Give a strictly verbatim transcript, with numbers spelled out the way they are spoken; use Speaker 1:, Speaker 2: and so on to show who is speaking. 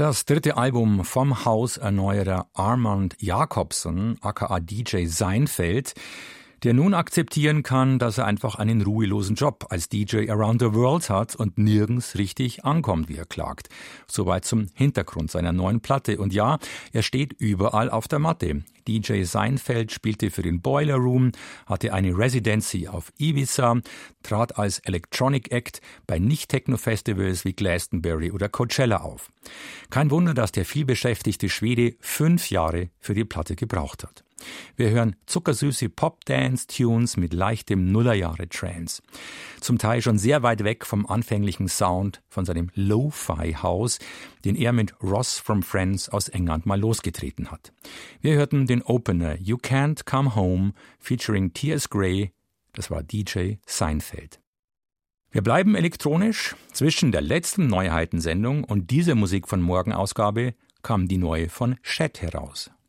Speaker 1: Das dritte Album vom Hauserneuerer Armand Jacobson, aka D J Seinfeld, der nun akzeptieren kann, dass er einfach einen ruhelosen Job als D J around the world hat und nirgends richtig ankommt, wie er klagt. Soweit zum Hintergrund seiner neuen Platte. Und ja, er steht überall auf der Matte. D J Seinfeld spielte für den Boiler Room, hatte eine Residency auf Ibiza, trat als Electronic Act bei Nicht-Techno-Festivals wie Glastonbury oder Coachella auf. Kein Wunder, dass der vielbeschäftigte Schwede fünf Jahre für die Platte gebraucht hat. Wir hören zuckersüße Pop-Dance-Tunes mit leichtem Nullerjahre-Trance. Zum Teil schon sehr weit weg vom anfänglichen Sound von seinem Lo-Fi-House, den er mit Ross from Friends aus England mal losgetreten hat. Wir hörten den Opener You Can't Come Home featuring T S Gray, das war D J Seinfeld. Wir bleiben elektronisch. Zwischen der letzten Neuheitensendung und dieser Musik von Morgen Ausgabe kam die neue von Chet heraus.